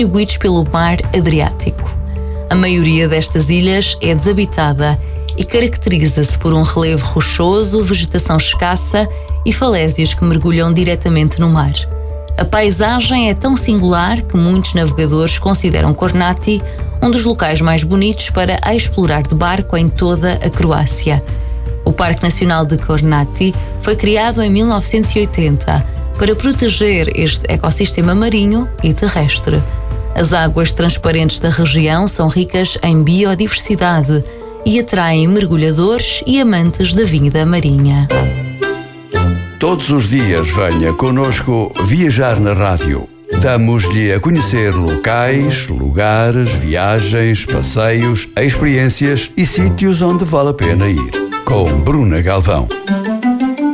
distribuídos pelo mar Adriático. A maioria destas ilhas é desabitada e caracteriza-se por um relevo rochoso, vegetação escassa e falésias que mergulham diretamente no mar. A paisagem é tão singular que muitos navegadores consideram Kornati um dos locais mais bonitos para explorar de barco em toda a Croácia. O Parque Nacional de Kornati foi criado em 1980 para proteger este ecossistema marinho e terrestre. As águas transparentes da região são ricas em biodiversidade e atraem mergulhadores e amantes da vida marinha. Todos os dias venha connosco viajar na rádio. Damos-lhe a conhecer locais, lugares, viagens, passeios, experiências e sítios onde vale a pena ir. Com Bruna Galvão.